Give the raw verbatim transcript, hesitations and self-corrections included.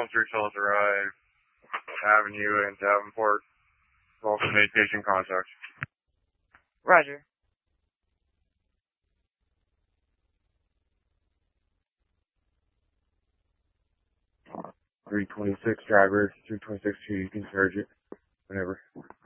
One three fellas arrive. Avenue and Davenport. Also made patient contact. Roger. three twenty-six driver, three twenty-six, you can charge it whenever.